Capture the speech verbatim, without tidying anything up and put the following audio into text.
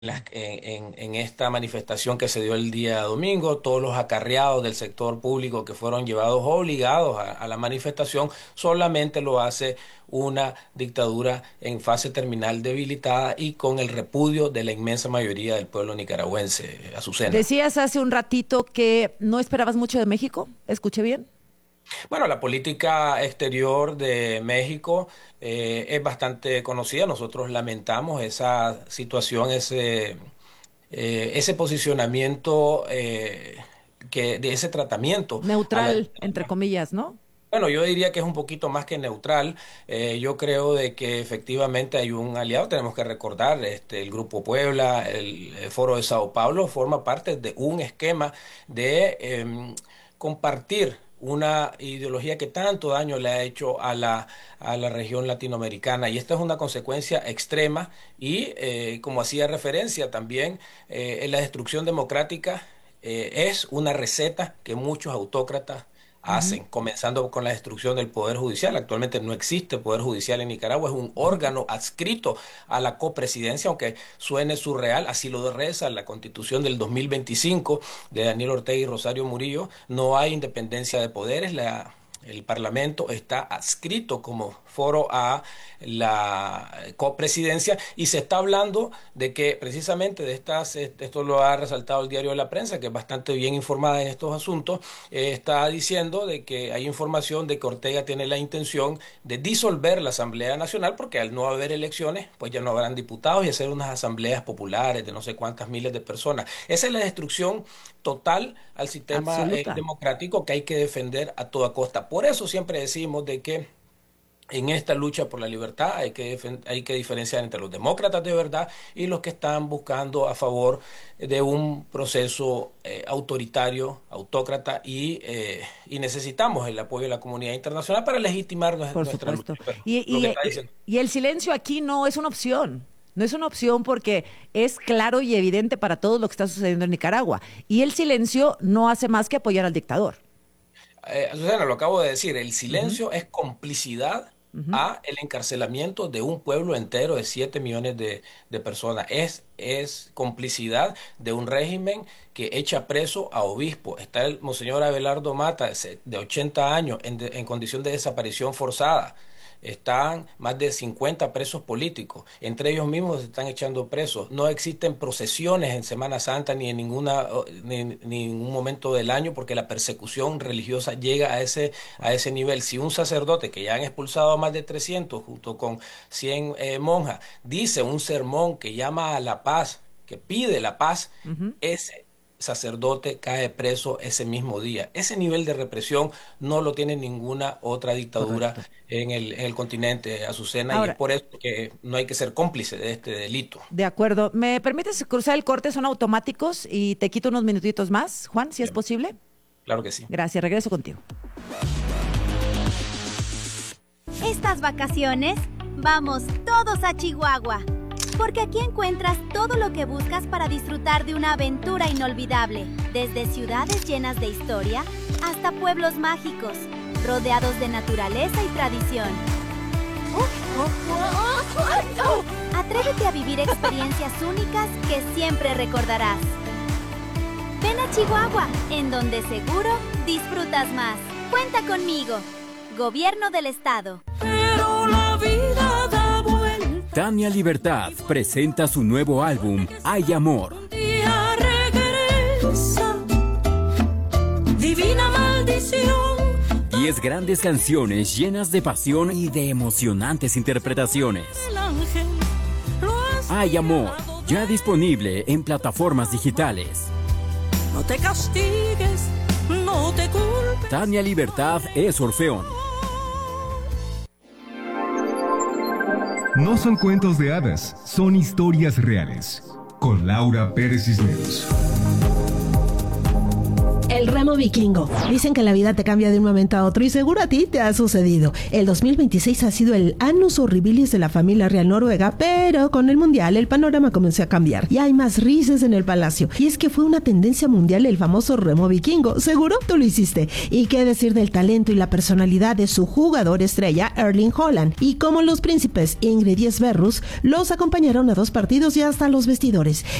las- en, en- en esta manifestación que se dio el día domingo, todos los acarreados del sector público que fueron llevados obligados a, a la manifestación, solamente lo hace una dictadura en fase terminal debilitada y con el repudio de la inmensa mayoría del pueblo nicaragüense. Azucena. Decías hace un ratito que no esperabas mucho de México. ¿Escuché bien? Bueno, la política exterior de México eh, es bastante conocida. Nosotros lamentamos esa situación, ese, eh, ese posicionamiento, eh, que, de ese tratamiento a la Neutral, entre dictadura. comillas, ¿no? Bueno, yo diría que es un poquito más que neutral. Eh, yo creo de que efectivamente hay un aliado. Tenemos que recordar, este, el Grupo Puebla, el, el Foro de Sao Paulo, forma parte de un esquema de em, compartir una ideología que tanto daño le ha hecho a la, a la región latinoamericana. Y esta es una consecuencia extrema y, eh, como hacía referencia también, eh, en la destrucción democrática eh, es una receta que muchos autócratas Ujú. hacen, comenzando con la destrucción del Poder Judicial. Actualmente no existe Poder Judicial en Nicaragua, es un órgano adscrito a la copresidencia, aunque suene surreal, así lo reza la Constitución del dos mil veinticinco de Daniel Ortega y Rosario Murillo. No hay independencia de poderes, la, el Parlamento está adscrito como foro a la copresidencia y se está hablando de que precisamente de estas, esto lo ha resaltado el diario de la Prensa, que es bastante bien informada en estos asuntos, eh, está diciendo de que hay información de que Ortega tiene la intención de disolver la Asamblea Nacional porque al no haber elecciones, pues ya no habrán diputados y hacer unas asambleas populares de no sé cuántas miles de personas. Esa es la destrucción total al sistema eh, Absoluta. democrático que hay que defender a toda costa. Por eso siempre decimos de que en esta lucha por la libertad hay que, hay que diferenciar entre los demócratas de verdad y los que están buscando a favor de un proceso eh, autoritario, autócrata y, eh, y necesitamos el apoyo de la comunidad internacional para legitimar Por nuestra lucha. supuesto. Pero Y, lo que y, está y, diciendo. y el silencio aquí no es una opción. No es una opción porque es claro y evidente para todo lo que está sucediendo en Nicaragua. Y el silencio no hace más que apoyar al dictador. Eh, Susana, lo acabo de decir, el Ujú, silencio es complicidad ujú. a el encarcelamiento de un pueblo entero de siete millones de, de personas. Es, es complicidad de un régimen que echa preso a obispos. Está el monseñor Abelardo Mata, ese, de ochenta años, en, de- en condición de desaparición forzada. Están más de cincuenta presos políticos. Entre ellos mismos se están echando presos. No existen procesiones en Semana Santa ni en ninguna, ni, ni ningún momento del año porque la persecución religiosa llega a ese, a ese nivel. Si un sacerdote que ya han expulsado a más de trescientos junto con cien eh, monjas dice un sermón que llama a la paz, que pide la paz, Ujú. ese sacerdote cae preso ese mismo día. Ese nivel de represión no lo tiene ninguna otra dictadura Correcto. en el, en el continente, Azucena, y es Ahora, por eso que no hay que ser cómplice de este delito. de acuerdo. ¿Me permites cruzar el corte? Son automáticos y te quito unos minutitos más, Juan, si es Claro, posible. claro que sí. Gracias, regreso contigo. Estas vacaciones, vamos todos a Chihuahua, porque aquí encuentras todo lo que buscas para disfrutar de una aventura inolvidable, desde ciudades llenas de historia hasta pueblos mágicos, rodeados de naturaleza y tradición. Atrévete a vivir experiencias únicas que siempre recordarás. Ven a Chihuahua, en donde seguro disfrutas más. Cuenta conmigo. Gobierno del Estado. Pero la vida da vuelta. Tania Libertad presenta su nuevo álbum Hay Amor. Un día regresa. Divina maldición. Diez grandes canciones llenas de pasión y de emocionantes interpretaciones. El ángel lo has Hay Amor, llamado. ya disponible en plataformas digitales. No te castigues, no te culpes. Tania Libertad es Orfeón. No son cuentos de hadas, son historias reales. Con Laura Pérez Cisneros. El El remo vikingo. Dicen que la vida te cambia de un momento a otro y seguro a ti te ha sucedido. El dos mil veintiséis ha sido el annus horribilis de la familia real noruega, pero con el mundial el panorama comenzó a cambiar y hay más risas en el palacio. Y es que fue una tendencia mundial el famoso remo vikingo. Seguro tú lo hiciste. Y qué decir del talento y la personalidad de su jugador estrella Erling Haaland. Y como los príncipes Ingrid y Sverrus los acompañaron a dos partidos y hasta los vestidores.